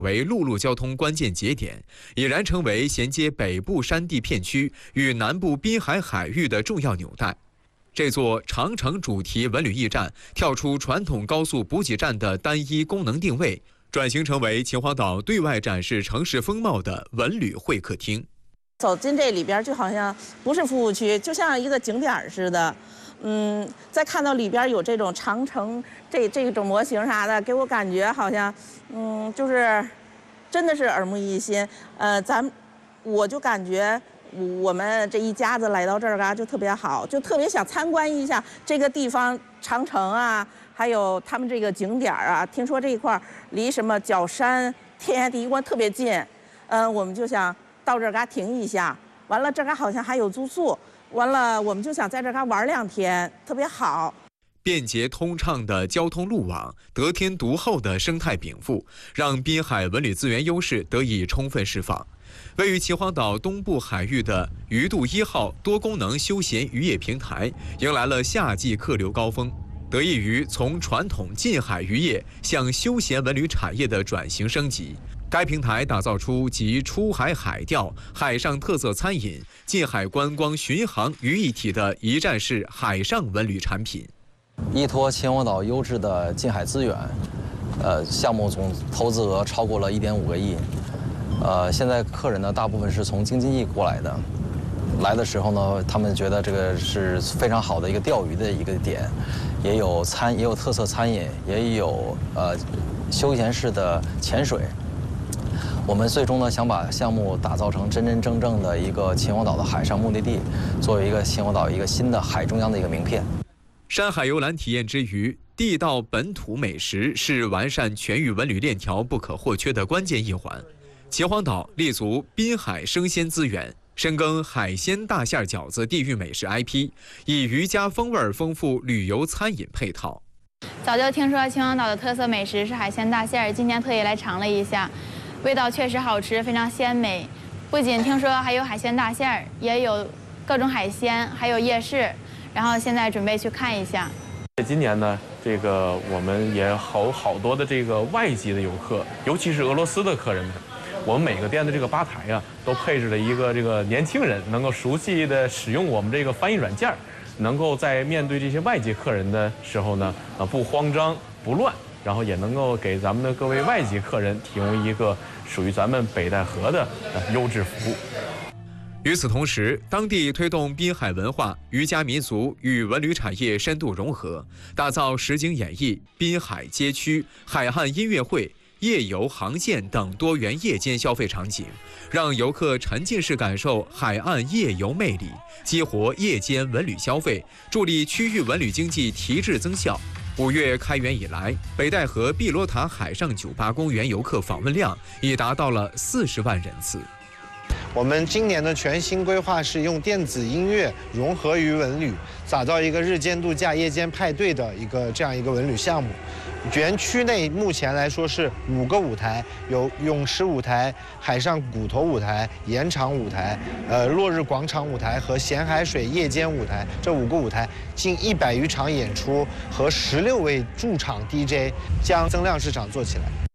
为陆路交通关键节点，已然成为衔接北部山地片区与南部滨海海域的重要纽带。这座长城主题文旅驿站跳出传统高速补给站的单一功能定位，转型成为秦皇岛对外展示城市风貌的文旅会客厅。 走进这里边，就好像不是服务区，就像一个景点似的。再看到里边有这种长城这种模型啥的，给我感觉好像，就是真的是耳目一新。我就感觉我们这一家子来到这儿就特别好，就特别想参观一下这个地方长城啊，还有他们这个景点啊。听说这一块离什么角山、天涯第一关特别近，我们就想到这儿停一下。完了，这好像还有住宿。完了，我们就想在这儿玩2天，特别好。 便捷通畅的交通路网，得天独厚的生态禀赋，让滨海文旅资源优势得以充分释放。位于秦皇岛东部海域的鱼渡1号多功能休闲渔业平台，迎来了夏季客流高峰。得益于从传统近海渔业向休闲文旅产业的转型升级，该平台打造出集出海海钓、海上特色餐饮、近海观光巡航于一体的一站式海上文旅产品。 依托秦皇岛优质的近海资源，项目总投资额超过了1.5个亿。现在客人呢，大部分是从京津冀过来的。来的时候呢，他们觉得这个是非常好的一个钓鱼的一个点，也有特色餐饮，也有休闲式的潜水。我们最终呢，想把项目打造成真真正正的一个秦皇岛的海上目的地，作为一个秦皇岛一个新的海中央的一个名片。 山海游览体验之余，地道本土美食是完善全域文旅链条不可或缺的关键一环。秦皇岛立足滨海生鲜资源，深耕海鲜大馅饺子地域美食 IP， 以渔家风味丰富旅游餐饮配套。 早就听说秦皇岛的特色美食是海鲜大馅，今天特意来尝了一下，味道确实好吃，非常鲜美。不仅听说还有海鲜大馅，也有各种海鲜，还有夜市。然后现在准备去看一下。 今年呢，我们也好多的外籍的游客，尤其是俄罗斯的客人们。我们每个店的吧台都配置了一个年轻人，能够熟悉的使用我们翻译软件，能够在面对这些外籍客人的时候呢，不慌张不乱，然后也能够给咱们的各位外籍客人提供一个属于咱们北戴河的优质服务。 与此同时，当地推动滨海文化、渔家民俗与文旅产业深度融合，打造实景演绎、滨海街区、海岸音乐会、夜游航线等多元夜间消费场景，让游客沉浸式感受海岸夜游魅力，激活夜间文旅消费，助力区域文旅经济提质增效。5月开园以来，北戴河碧螺塔海上酒吧公园游客访问量已达到了40万人次。 我们今年的全新规划是用电子音乐融合于文旅，打造一个日间度假、夜间派对的这样一个文旅项目。园区内目前来说是5个舞台，有泳池舞台、海上骨头舞台、盐场舞台、落日广场舞台和咸海水夜间舞台。这5个舞台近100余场演出和16位驻场 DJ， 将增量市场做起来。